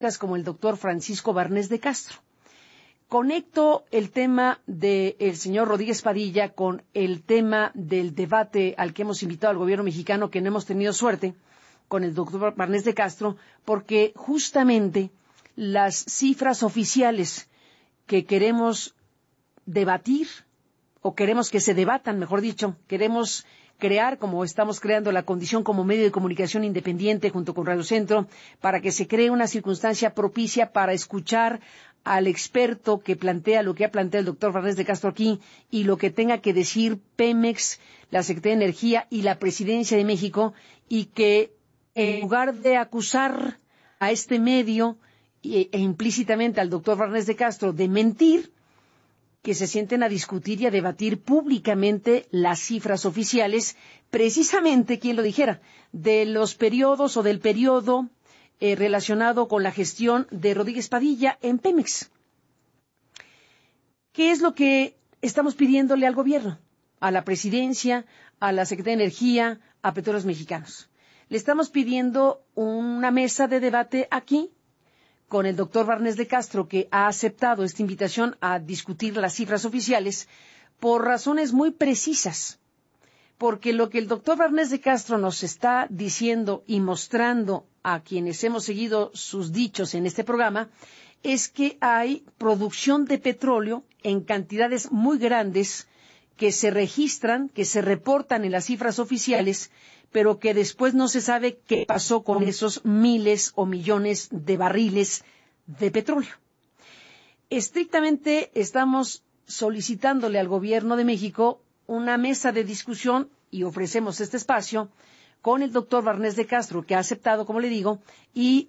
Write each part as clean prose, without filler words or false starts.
como el doctor Francisco Barnés de Castro. Conecto el tema del señor Rodríguez Padilla con el tema del debate al que hemos invitado al gobierno mexicano, que no hemos tenido suerte, con el doctor Barnés de Castro, porque justamente las cifras oficiales que queremos debatir, o queremos que se debatan, mejor dicho, queremos crear, como estamos creando la condición como medio de comunicación independiente junto con Radio Centro, para que se cree una circunstancia propicia para escuchar al experto que plantea lo que ha planteado el doctor Barnés de Castro aquí y lo que tenga que decir Pemex, la Secretaría de Energía y la Presidencia de México, y que en lugar de acusar a este medio e implícitamente al doctor Barnés de Castro de mentir, que se sienten a discutir y a debatir públicamente las cifras oficiales, precisamente, quien lo dijera, de los periodos o del periodo relacionado con la gestión de Rodríguez Padilla en Pemex. ¿Qué es lo que estamos pidiéndole al gobierno, a la presidencia, a la Secretaría de Energía, a Petróleos Mexicanos? Le estamos pidiendo una mesa de debate aquí, con el doctor Barnés de Castro, que ha aceptado esta invitación a discutir las cifras oficiales por razones muy precisas. Porque lo que el doctor Barnés de Castro nos está diciendo y mostrando a quienes hemos seguido sus dichos en este programa es que hay producción de petróleo en cantidades muy grandes que se registran, que se reportan en las cifras oficiales, pero que después no se sabe qué pasó con esos miles o millones de barriles de petróleo. Estrictamente estamos solicitándole al gobierno de México una mesa de discusión y ofrecemos este espacio con el doctor Barnés de Castro, que ha aceptado, como le digo, y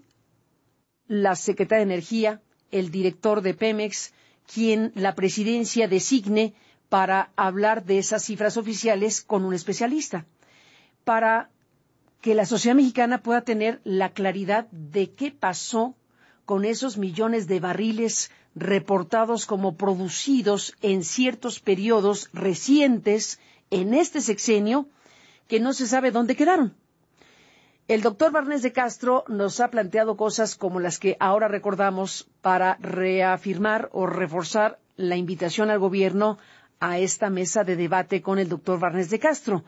la Secretaría de Energía, el director de Pemex, quien la presidencia designe para hablar de esas cifras oficiales con un especialista, para que la sociedad mexicana pueda tener la claridad de qué pasó con esos millones de barriles reportados como producidos en ciertos periodos recientes en este sexenio, que no se sabe dónde quedaron. El doctor Barnés de Castro nos ha planteado cosas como las que ahora recordamos para reafirmar o reforzar la invitación al gobierno a esta mesa de debate con el doctor Barnés de Castro.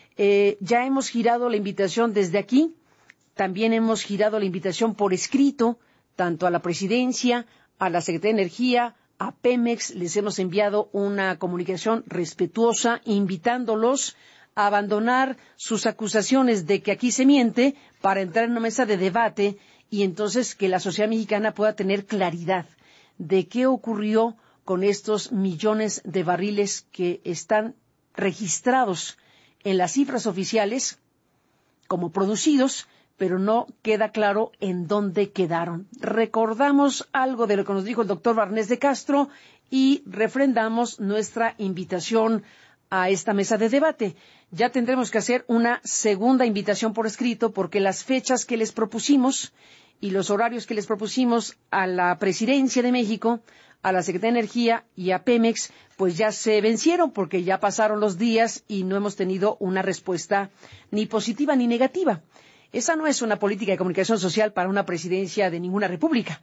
Ya hemos girado la invitación desde aquí, también hemos girado la invitación por escrito, tanto a la Presidencia, a la Secretaría de Energía, a Pemex, les hemos enviado una comunicación respetuosa, invitándolos a abandonar sus acusaciones de que aquí se miente para entrar en una mesa de debate y entonces que la sociedad mexicana pueda tener claridad de qué ocurrió con estos millones de barriles que están registrados en las cifras oficiales como producidos, pero no queda claro en dónde quedaron. Recordamos algo de lo que nos dijo el doctor Barnés de Castro y refrendamos nuestra invitación a esta mesa de debate. Ya tendremos que hacer una segunda invitación por escrito porque las fechas que les propusimos y los horarios que les propusimos a la Presidencia de México, a la Secretaría de Energía y a Pemex, pues ya se vencieron porque ya pasaron los días y no hemos tenido una respuesta ni positiva ni negativa. Esa no es una política de comunicación social para una presidencia de ninguna república.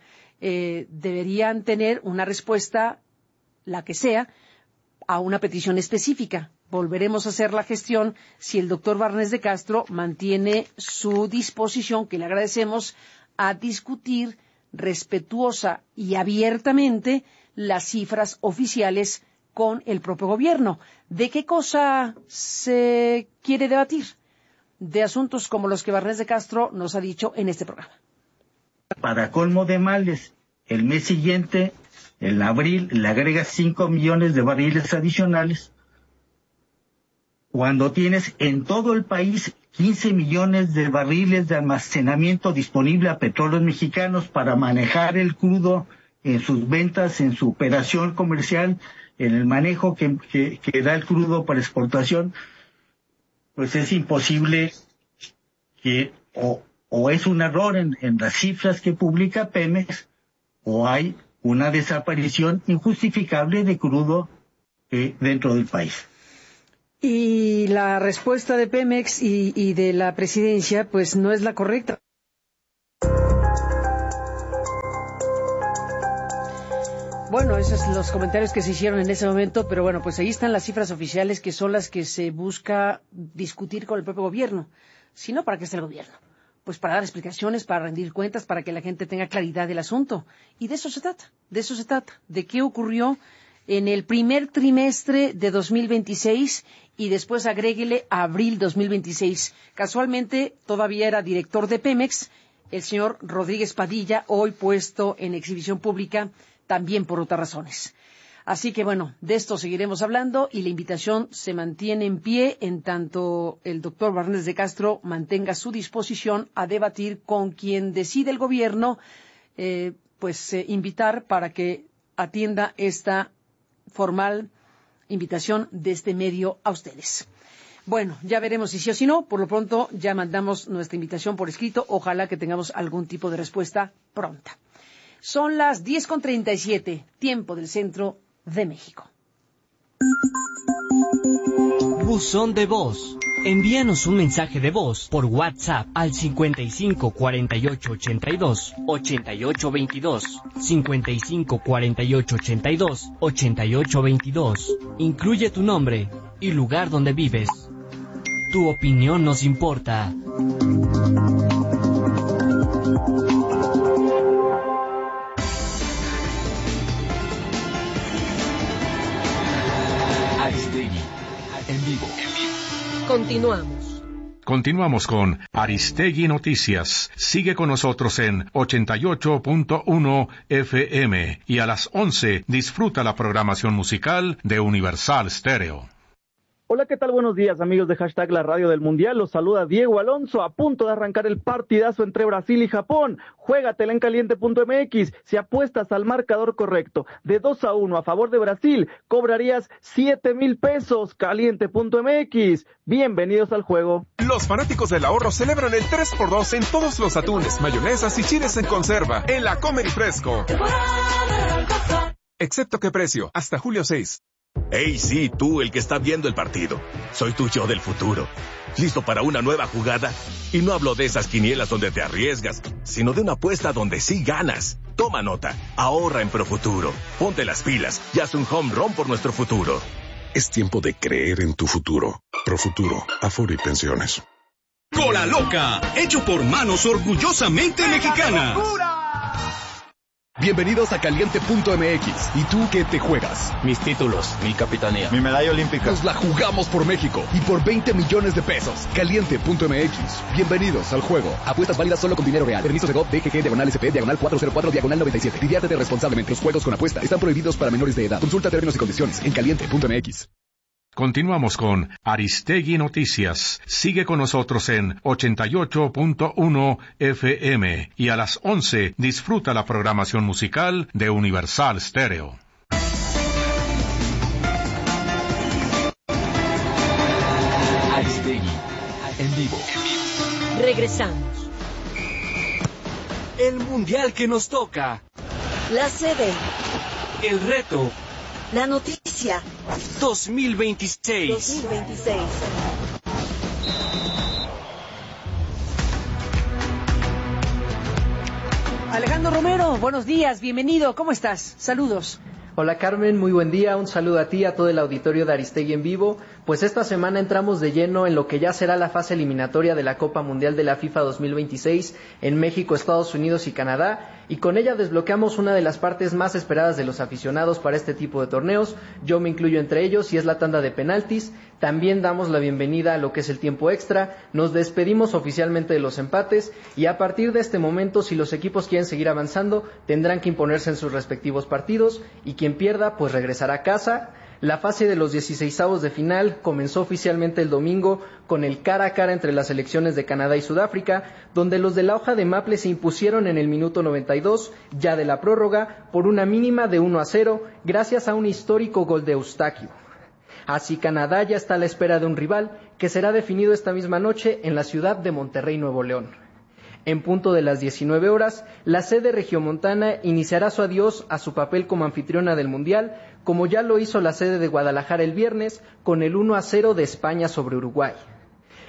Deberían tener una respuesta, la que sea, a una petición específica. Volveremos a hacer la gestión si el doctor Barnés de Castro mantiene su disposición, que le agradecemos, a discutir respetuosa y abiertamente las cifras oficiales con el propio gobierno. ¿De qué cosa se quiere debatir? De asuntos como los que Barnés de Castro nos ha dicho en este programa. Para colmo de males, el mes siguiente, en abril, le agrega 5 millones de barriles adicionales, cuando tienes en todo el país 15 millones de barriles de almacenamiento disponible a Petróleos Mexicanos para manejar el crudo en sus ventas, en su operación comercial, en el manejo que da el crudo para exportación. Pues es imposible que o es un error en las cifras que publica Pemex o hay una desaparición injustificable de crudo dentro del país. Y la respuesta de Pemex y de la Presidencia pues no es la correcta. Bueno, esos son los comentarios que se hicieron en ese momento, pero bueno, pues ahí están las cifras oficiales que son las que se busca discutir con el propio gobierno. Si no, ¿para qué está el gobierno? Pues para dar explicaciones, para rendir cuentas, para que la gente tenga claridad del asunto. Y de eso se trata, de qué ocurrió en el primer trimestre de 2026 y después agréguele abril 2026. Casualmente todavía era director de Pemex el señor Rodríguez Padilla, hoy puesto en exhibición pública también por otras razones. Así que bueno, de esto seguiremos hablando y la invitación se mantiene en pie en tanto el doctor Barnés de Castro mantenga su disposición a debatir con quien decide el gobierno, invitar para que atienda esta formal invitación de este medio a ustedes. Bueno, ya veremos si sí o si no. Por lo pronto ya mandamos nuestra invitación por escrito. Ojalá que tengamos algún tipo de respuesta pronta. Son las 10:37, tiempo del centro de México. Buzón de voz. Envíanos un mensaje de voz por WhatsApp al 55 48 82 88 22, 55 48 82 88 22. Incluye tu nombre y lugar donde vives. Tu opinión nos importa. Aristegui, en vivo. Continuamos con Aristegui Noticias. Sigue con nosotros en 88.1 FM y a las 11 disfruta la programación musical de Universal Stereo. Hola, ¿qué tal? Buenos días, amigos de Hashtag La Radio del Mundial. Los saluda Diego Alonso, a punto de arrancar el partidazo entre Brasil y Japón. Juégatela en caliente.mx. Si apuestas al marcador correcto de 2-1 a favor de Brasil, cobrarías 7,000 pesos. Caliente.mx. Bienvenidos al juego. Los fanáticos del ahorro celebran el 3x2 en todos los atunes, mayonesas y chiles en conserva en la Comer y Fresco. Excepto qué precio, hasta julio 6. Hey, sí, tú, el que está viendo el partido. Soy tu yo del futuro. ¿Listo para una nueva jugada? Y no hablo de esas quinielas donde te arriesgas, sino de una apuesta donde sí ganas. Toma nota, ahorra en Profuturo. Ponte las pilas y haz un home run por nuestro futuro. Es tiempo de creer en tu futuro. Profuturo, Afore y Pensiones. Cola Loca, hecho por manos orgullosamente mexicanas. Bienvenidos a Caliente.mx. ¿Y tú qué te juegas? Mis títulos, mi capitanía, mi medalla olímpica. Nos la jugamos por México y por 20 millones de pesos. Caliente.mx. Bienvenidos al juego. Apuestas válidas solo con dinero real. Permiso de GOV, DGG, /SP, /404, /97. Diviértete responsablemente. Los juegos con apuesta están prohibidos para menores de edad. Consulta términos y condiciones en Caliente.mx. Continuamos con Aristegui Noticias. Sigue con nosotros en 88.1 FM y a las 11 disfruta la programación musical de Universal Stereo. Aristegui, en vivo. Regresamos. El mundial que nos toca. La sede. El reto. La noticia. 2026. Alejandro Romero, buenos días, bienvenido, ¿cómo estás? Saludos. Hola Carmen, muy buen día, un saludo a ti, a todo el auditorio de Aristegui en vivo. Pues esta semana entramos de lleno en lo que ya será la fase eliminatoria de la Copa Mundial de la FIFA 2026 en México, Estados Unidos y Canadá, y con ella desbloqueamos una de las partes más esperadas de los aficionados para este tipo de torneos. Yo me incluyo entre ellos y es la tanda de penaltis. También damos la bienvenida a lo que es el tiempo extra, nos despedimos oficialmente de los empates y a partir de este momento, si los equipos quieren seguir avanzando, tendrán que imponerse en sus respectivos partidos y quien pierda pues regresará a casa. La fase de los 16avos de final comenzó oficialmente el domingo con el cara a cara entre las selecciones de Canadá y Sudáfrica, donde los de la hoja de Maple se impusieron en el minuto 92, ya de la prórroga, por una mínima de 1-0, gracias a un histórico gol de Eustaquio. Así Canadá ya está a la espera de un rival que será definido esta misma noche en la ciudad de Monterrey, Nuevo León. En punto de las 19 horas, la sede regiomontana iniciará su adiós a su papel como anfitriona del Mundial, como ya lo hizo la sede de Guadalajara el viernes con el 1-0 de España sobre Uruguay.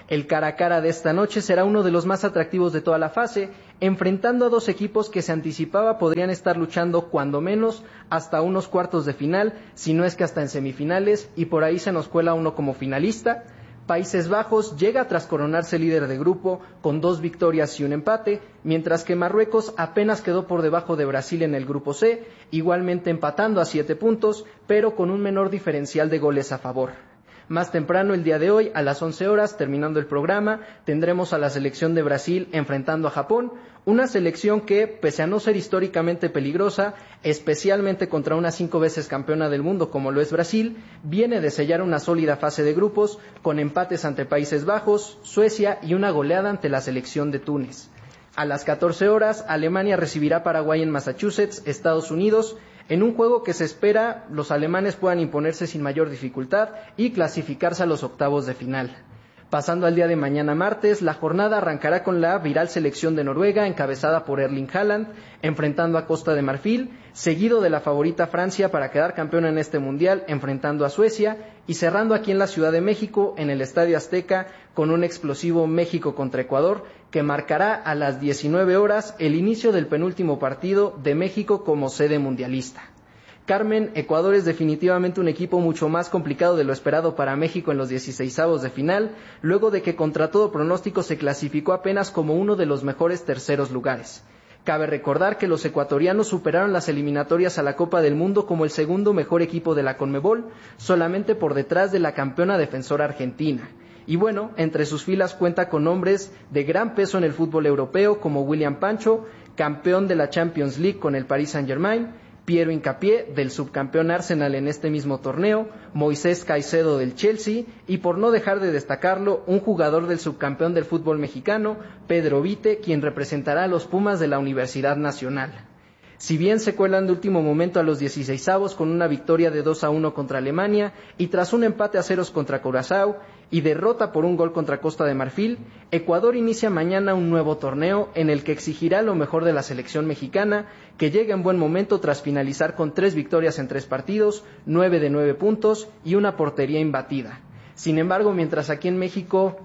El cara a cara de esta noche será uno de los más atractivos de toda la fase, enfrentando a dos equipos que se anticipaba podrían estar luchando cuando menos hasta unos cuartos de final, si no es que hasta en semifinales, y por ahí se nos cuela uno como finalista. Países Bajos llega tras coronarse líder de grupo con 2 victorias y un empate, mientras que Marruecos apenas quedó por debajo de Brasil en el grupo C, igualmente empatando a 7 puntos, pero con un menor diferencial de goles a favor. Más temprano el día de hoy, a las 11 horas, terminando el programa, tendremos a la selección de Brasil enfrentando a Japón, una selección que, pese a no ser históricamente peligrosa, especialmente contra una 5 veces campeona del mundo como lo es Brasil, viene de sellar una sólida fase de grupos, con empates ante Países Bajos, Suecia y una goleada ante la selección de Túnez. A las 14 horas, Alemania recibirá a Paraguay en Massachusetts, Estados Unidos, en un juego que se espera los alemanes puedan imponerse sin mayor dificultad y clasificarse a los octavos de final. Pasando al día de mañana martes, la jornada arrancará con la viral selección de Noruega, encabezada por Erling Haaland, enfrentando a Costa de Marfil, seguido de la favorita Francia para quedar campeona en este mundial, enfrentando a Suecia, y cerrando aquí en la Ciudad de México, en el Estadio Azteca, con un explosivo México contra Ecuador, que marcará a las 19 horas el inicio del penúltimo partido de México como sede mundialista. Carmen, Ecuador es definitivamente un equipo mucho más complicado de lo esperado para México en los 16avos de final, luego de que contra todo pronóstico se clasificó apenas como uno de los mejores terceros lugares. Cabe recordar que los ecuatorianos superaron las eliminatorias a la Copa del Mundo como el segundo mejor equipo de la Conmebol, solamente por detrás de la campeona defensora Argentina. Y bueno, entre sus filas cuenta con hombres de gran peso en el fútbol europeo como William Pancho, campeón de la Champions League con el Paris Saint-Germain, Piero Hincapié, del subcampeón Arsenal en este mismo torneo, Moisés Caicedo del Chelsea y, por no dejar de destacarlo, un jugador del subcampeón del fútbol mexicano, Pedro Vite, quien representará a los Pumas de la Universidad Nacional. Si bien se cuelan de último momento a los 16avos con una victoria de 2-1 contra Alemania y tras un empate a ceros contra Curazao y derrota por un gol contra Costa de Marfil, Ecuador inicia mañana un nuevo torneo en el que exigirá lo mejor de la selección mexicana, que llega en buen momento tras finalizar con 3 victorias en 3 partidos, 9 de 9 puntos y una portería imbatida. Sin embargo, mientras aquí en México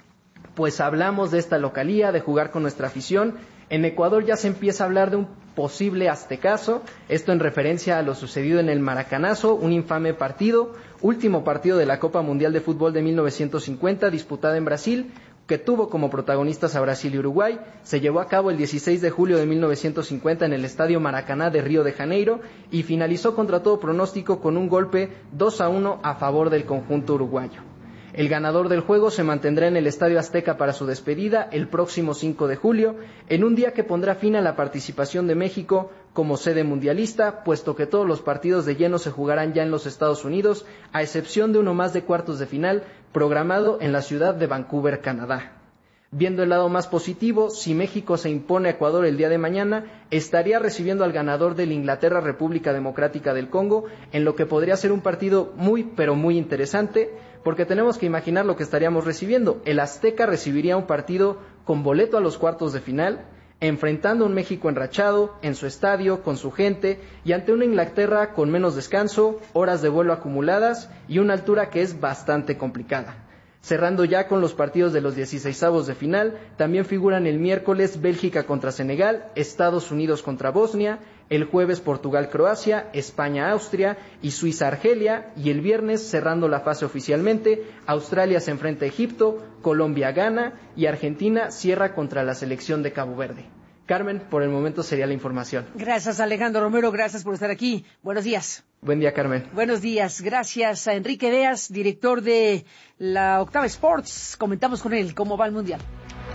pues hablamos de esta localía, de jugar con nuestra afición, en Ecuador ya se empieza a hablar de un posible aztecazo, esto en referencia a lo sucedido en el Maracanazo, un infame partido, último partido de la Copa Mundial de Fútbol de 1950 disputada en Brasil, que tuvo como protagonistas a Brasil y Uruguay. Se llevó a cabo el 16 de julio de 1950 en el Estadio Maracaná de Río de Janeiro y finalizó contra todo pronóstico con un golpe 2-1 a favor del conjunto uruguayo. El ganador del juego se mantendrá en el Estadio Azteca para su despedida el próximo 5 de julio, en un día que pondrá fin a la participación de México como sede mundialista, puesto que todos los partidos de lleno se jugarán ya en los Estados Unidos, a excepción de uno más de cuartos de final, programado en la ciudad de Vancouver, Canadá. Viendo el lado más positivo, si México se impone a Ecuador el día de mañana, estaría recibiendo al ganador del Inglaterra República Democrática del Congo, en lo que podría ser un partido muy, pero muy interesante, porque tenemos que imaginar lo que estaríamos recibiendo. El Azteca recibiría un partido con boleto a los cuartos de final, enfrentando a un México enrachado, en su estadio, con su gente, y ante una Inglaterra con menos descanso, horas de vuelo acumuladas y una altura que es bastante complicada. Cerrando ya con los partidos de los 16avos de final, también figuran el miércoles Bélgica contra Senegal, Estados Unidos contra Bosnia, el jueves Portugal-Croacia, España-Austria y Suiza-Argelia, y el viernes, cerrando la fase oficialmente, Australia se enfrenta a Egipto, Colombia-Ghana y Argentina cierra contra la selección de Cabo Verde. Carmen, por el momento sería la información. Gracias, Alejandro Romero, gracias por estar aquí. Buenos días. Buen día, Carmen. Buenos días, gracias a Enrique Deas, director de la Octava Sports. Comentamos con él cómo va el Mundial.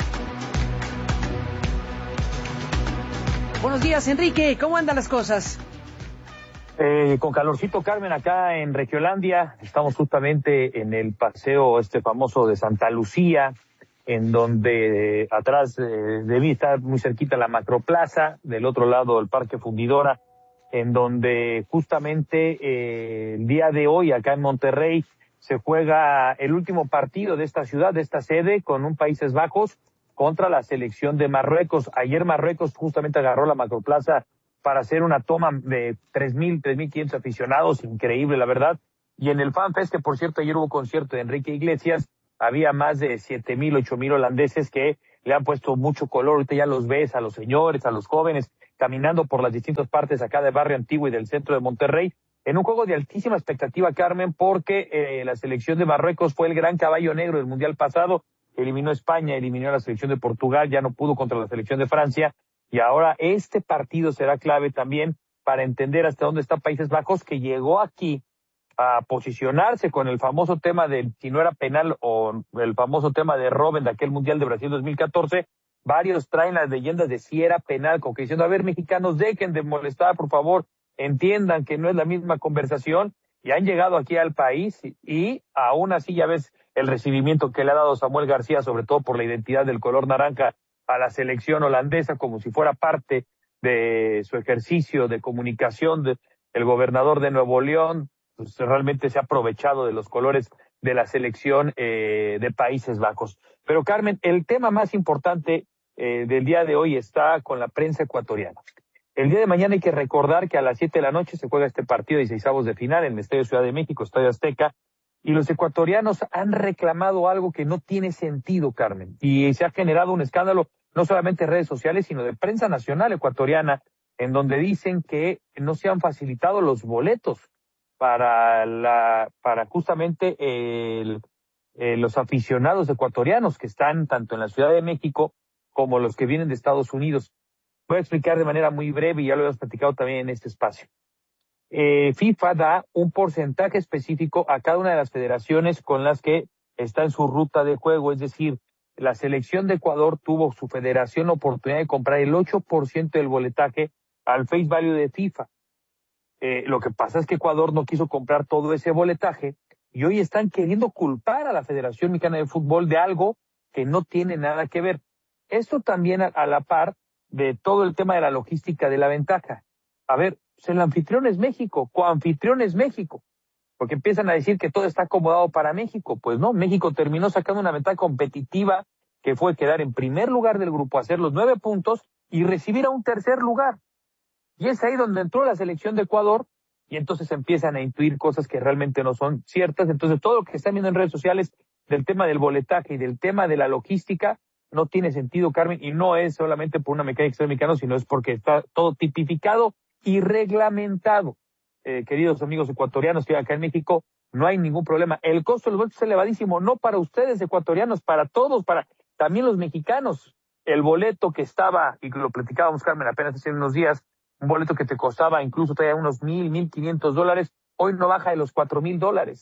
Buenos días, Enrique, ¿cómo andan las cosas? Con calorcito, Carmen, acá en Regiolandia. Estamos justamente en el paseo famoso de Santa Lucía, en donde atrás de mí está muy cerquita la Macroplaza, del otro lado el Parque Fundidora, en donde justamente el día de hoy acá en Monterrey se juega el último partido de esta ciudad, de esta sede, con un Países Bajos contra la selección de Marruecos. Ayer Marruecos justamente agarró la Macroplaza para hacer una toma de 3,500 aficionados, increíble la verdad. Y en el FanFest, que por cierto ayer hubo concierto de Enrique Iglesias, había más de 7,000, 8,000 holandeses que le han puesto mucho color. Ahorita ya los ves a los señores, a los jóvenes, caminando por las distintas partes acá del barrio antiguo y del centro de Monterrey, en un juego de altísima expectativa, Carmen, porque la selección de Marruecos fue el gran caballo negro del Mundial pasado, eliminó a España, eliminó a la selección de Portugal, ya no pudo contra la selección de Francia, y ahora este partido será clave también para entender hasta dónde está Países Bajos, que llegó aquí a posicionarse con el famoso tema de si no era penal o el famoso tema de Robben de aquel Mundial de Brasil 2014. Varios traen las leyendas de si era penal, como que diciendo, a ver, mexicanos, dejen de molestar, por favor, entiendan que no es la misma conversación, y han llegado aquí al país y aún así ya ves el recibimiento que le ha dado Samuel García, sobre todo por la identidad del color naranja a la selección holandesa, como si fuera parte de su ejercicio de comunicación. El gobernador de Nuevo León pues realmente se ha aprovechado de los colores de la selección de Países Bajos. Pero Carmen, el tema más importante del día de hoy está con la prensa ecuatoriana. El día de mañana hay que recordar que a las 7 de la noche se juega este partido de 16avos de final en el Estadio Ciudad de México, Estadio Azteca, y los ecuatorianos han reclamado algo que no tiene sentido, Carmen, y se ha generado un escándalo no solamente en redes sociales, sino de prensa nacional ecuatoriana, en donde dicen que no se han facilitado los boletos para justamente los aficionados ecuatorianos que están tanto en la Ciudad de México como los que vienen de Estados Unidos. Voy a explicar de manera muy breve, y ya lo hemos platicado también en este espacio. FIFA da un porcentaje específico a cada una de las federaciones con las que está en su ruta de juego, es decir, la selección de Ecuador tuvo su federación oportunidad de comprar el 8% del boletaje al face value de FIFA. Lo que pasa es que Ecuador no quiso comprar todo ese boletaje y hoy están queriendo culpar a la Federación Mexicana de Fútbol de algo que no tiene nada que ver. Esto también a la par de todo el tema de la logística de la ventaja. A ver, pues el anfitrión es México, coanfitrión es México, porque empiezan a decir que todo está acomodado para México. Pues no, México terminó sacando una ventaja competitiva que fue quedar en primer lugar del grupo, hacer los 9 puntos y recibir a un tercer lugar. Y es ahí donde entró la selección de Ecuador y entonces empiezan a intuir cosas que realmente no son ciertas. Entonces todo lo que están viendo en redes sociales del tema del boletaje y del tema de la logística no tiene sentido, Carmen, y no es solamente por una mecánica mexicana, sino es porque está todo tipificado y reglamentado. Queridos amigos ecuatorianos que acá en México, no hay ningún problema. El costo de los boletos es elevadísimo, no para ustedes ecuatorianos, para todos, para también los mexicanos. El boleto que estaba, y lo platicábamos, Carmen, apenas hace unos días, un boleto que te costaba incluso todavía unos $1,500, hoy no baja de los $4,000,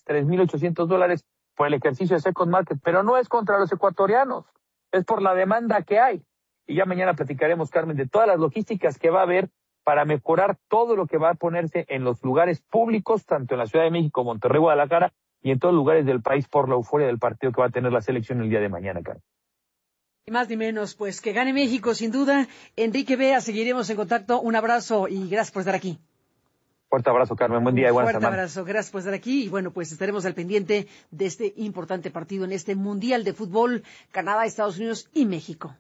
$3,800 por el ejercicio de Second Market, pero no es contra los ecuatorianos, es por la demanda que hay. Y ya mañana platicaremos, Carmen, de todas las logísticas que va a haber para mejorar todo lo que va a ponerse en los lugares públicos, tanto en la Ciudad de México, Monterrey, Guadalajara, y en todos los lugares del país por la euforia del partido que va a tener la selección el día de mañana, Carmen. Ni más ni menos, pues que gane México, sin duda. Enrique Bea, seguiremos en contacto. Un abrazo y gracias por estar aquí. Fuerte abrazo, Carmen. Buen día y buena semana. Fuerte abrazo. Gracias por estar aquí. Y bueno, pues estaremos al pendiente de este importante partido en este Mundial de Fútbol, Canadá, Estados Unidos y México.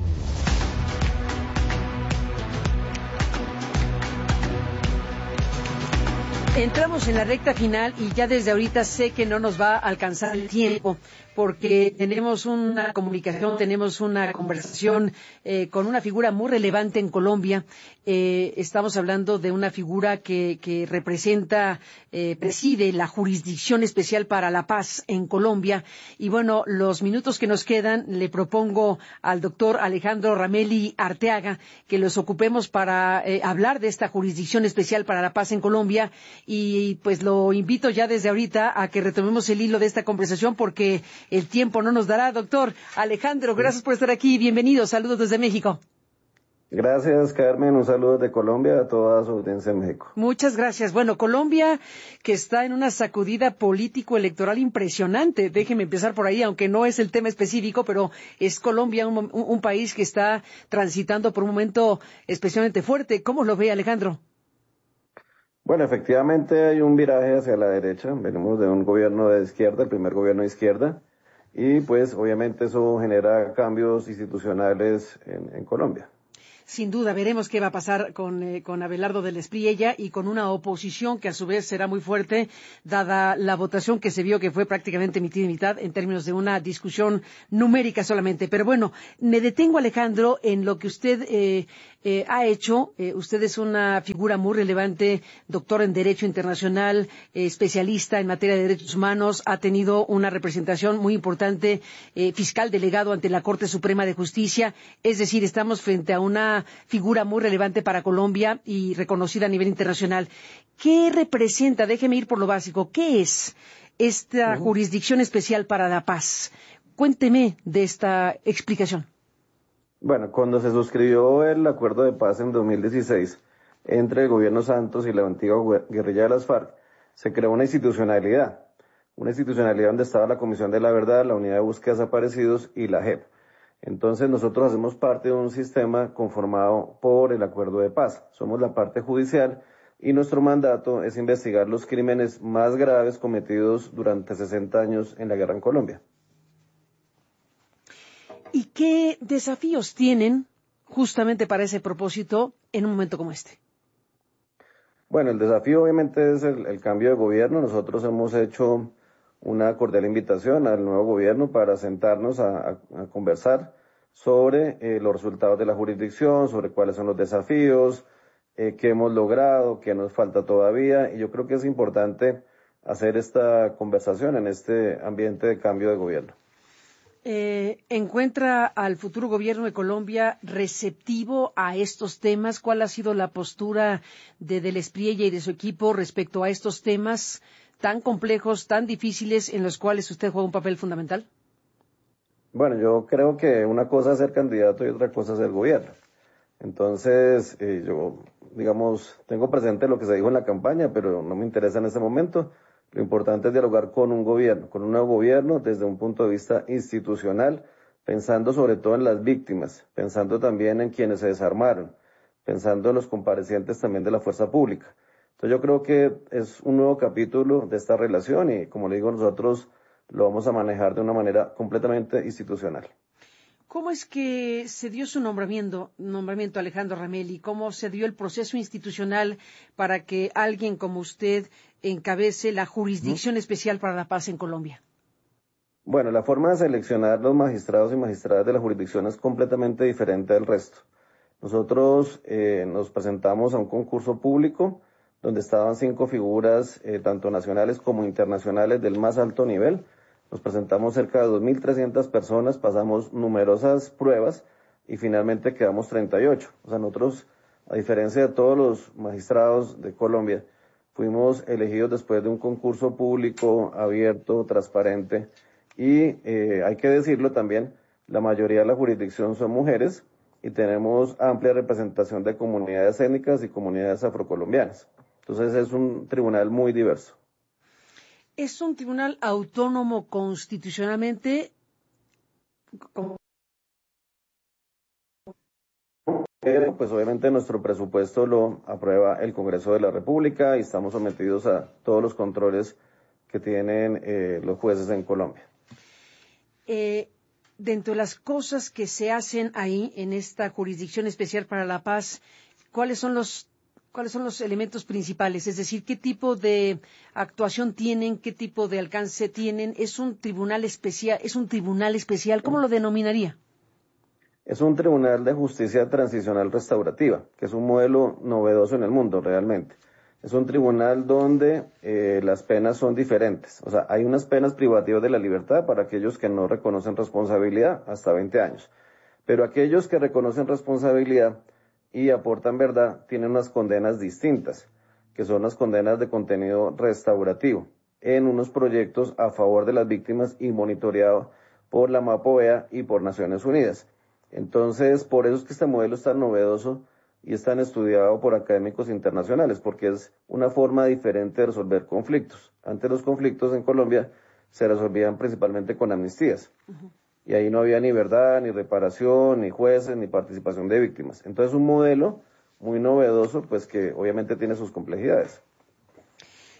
Entramos en la recta final y ya desde ahorita sé que no nos va a alcanzar el tiempo porque tenemos una comunicación, tenemos una conversación con una figura muy relevante en Colombia. Estamos hablando de una figura que representa, preside la Jurisdicción Especial para la Paz en Colombia. Y bueno, los minutos que nos quedan, le propongo al doctor Alejandro Ramelli Arteaga que los ocupemos para hablar de esta Jurisdicción Especial para la Paz en Colombia. Y pues lo invito ya desde ahorita a que retomemos el hilo de esta conversación porque el tiempo no nos dará. Doctor Alejandro, gracias por estar aquí. Bienvenido. Saludos desde México. Gracias, Carmen. Un saludo de Colombia a toda su audiencia en México. Muchas gracias. Bueno, Colombia que está en una sacudida político-electoral impresionante. Déjeme empezar por ahí, aunque no es el tema específico, pero es Colombia un país que está transitando por un momento especialmente fuerte. ¿Cómo lo ve, Alejandro? Bueno, efectivamente hay un viraje hacia la derecha. Venimos de un gobierno de izquierda, el primer gobierno de izquierda, y pues obviamente eso genera cambios institucionales en Colombia. Sin duda, veremos qué va a pasar con Abelardo del Espriella y con una oposición que a su vez será muy fuerte, dada la votación que se vio que fue prácticamente mitad y mitad en términos de una discusión numérica solamente. Pero bueno, me detengo, Alejandro, en lo que usted ha hecho. Usted es una figura muy relevante, doctor en Derecho Internacional, especialista en materia de derechos humanos, ha tenido una representación muy importante, fiscal delegado ante la Corte Suprema de Justicia, es decir, estamos frente a una figura muy relevante para Colombia y reconocida a nivel internacional. ¿Qué representa? Déjeme ir por lo básico. ¿Qué es esta Jurisdicción Especial para la Paz? Cuénteme de esta explicación. Bueno, cuando se suscribió el acuerdo de paz en 2016 entre el gobierno Santos y la antigua guerrilla de las FARC, se creó una institucionalidad donde estaba la Comisión de la Verdad, la Unidad de Búsqueda de Desaparecidos y la JEP. Entonces nosotros hacemos parte de un sistema conformado por el acuerdo de paz. Somos la parte judicial y nuestro mandato es investigar los crímenes más graves cometidos durante 60 años en la guerra en Colombia. ¿Y qué desafíos tienen justamente para ese propósito en un momento como este? Bueno, el desafío obviamente es el cambio de gobierno. Nosotros hemos hecho una cordial invitación al nuevo gobierno para sentarnos a conversar sobre los resultados de la jurisdicción, sobre cuáles son los desafíos, qué hemos logrado, qué nos falta todavía. Y yo creo que es importante hacer esta conversación en este ambiente de cambio de gobierno. ¿Encuentra al futuro gobierno de Colombia receptivo a estos temas? ¿Cuál ha sido la postura de del Espriella y de su equipo respecto a estos temas tan complejos, tan difíciles, en los cuales usted juega un papel fundamental? Bueno, yo creo que una cosa es ser candidato y otra cosa es ser gobierno. Entonces, yo, digamos, tengo presente lo que se dijo en la campaña, pero no me interesa en este momento. Lo importante es dialogar con un gobierno, con un nuevo gobierno desde un punto de vista institucional, pensando sobre todo en las víctimas, pensando también en quienes se desarmaron, pensando en los comparecientes también de la fuerza pública. Entonces yo creo que es un nuevo capítulo de esta relación y, como le digo, nosotros lo vamos a manejar de una manera completamente institucional. ¿Cómo es que se dio su nombramiento, Alejandro Ramelli? ¿Cómo se dio el proceso institucional para que alguien como usted encabece la Jurisdicción Especial para la Paz en Colombia? Bueno, la forma de seleccionar los magistrados y magistradas de la jurisdicción es completamente diferente del resto. Nosotros nos presentamos a un concurso público donde estaban 5 figuras, tanto nacionales como internacionales, del más alto nivel. Nos presentamos cerca de 2.300 personas, pasamos numerosas pruebas y finalmente quedamos 38. O sea, nosotros, a diferencia de todos los magistrados de Colombia, fuimos elegidos después de un concurso público, abierto, transparente y, hay que decirlo también, la mayoría de la jurisdicción son mujeres y tenemos amplia representación de comunidades étnicas y comunidades afrocolombianas. Entonces es un tribunal muy diverso. ¿Es un tribunal autónomo constitucionalmente? Pues obviamente nuestro presupuesto lo aprueba el Congreso de la República y estamos sometidos a todos los controles que tienen los jueces en Colombia. Dentro de las cosas que se hacen ahí, en esta Jurisdicción Especial para la Paz, ¿cuáles son los elementos principales? Es decir, ¿qué tipo de actuación tienen? ¿Qué tipo de alcance tienen? ¿Es un tribunal especial? ¿Cómo lo denominaría? Es un tribunal de justicia transicional restaurativa, que es un modelo novedoso en el mundo realmente. Es un tribunal donde las penas son diferentes. O sea, hay unas penas privativas de la libertad para aquellos que no reconocen responsabilidad, hasta 20 años. Pero aquellos que reconocen responsabilidad y aportan verdad, tienen unas condenas distintas, que son las condenas de contenido restaurativo, en unos proyectos a favor de las víctimas y monitoreado por la MAPOEA y por Naciones Unidas. Entonces, por eso es que este modelo es tan novedoso y es tan estudiado por académicos internacionales, porque es una forma diferente de resolver conflictos. Antes los conflictos en Colombia se resolvían principalmente con amnistías. Y ahí no había ni verdad, ni reparación, ni jueces, ni participación de víctimas. Entonces un modelo muy novedoso, pues que obviamente tiene sus complejidades.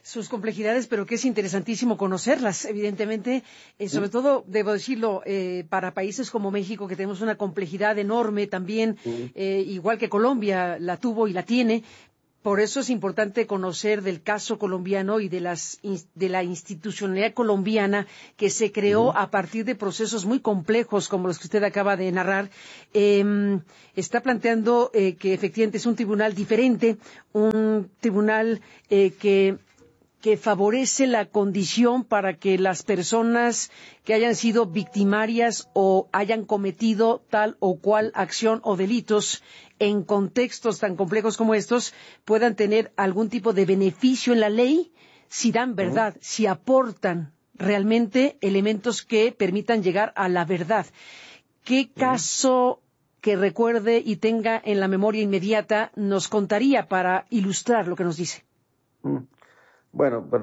sus complejidades, pero que es interesantísimo conocerlas, evidentemente, sobre todo, debo decirlo, para países como México, que tenemos una complejidad enorme también, igual que Colombia la tuvo y la tiene. Por eso es importante conocer del caso colombiano y de la institucionalidad colombiana que se creó a partir de procesos muy complejos como los que usted acaba de narrar. Está planteando que efectivamente es un tribunal diferente, un tribunal que favorece la condición para que las personas que hayan sido victimarias o hayan cometido tal o cual acción o delitos en contextos tan complejos como estos puedan tener algún tipo de beneficio en la ley si dan verdad, si aportan realmente elementos que permitan llegar a la verdad. ¿Qué caso que recuerde y tenga en la memoria inmediata nos contaría para ilustrar lo que nos dice? Bueno,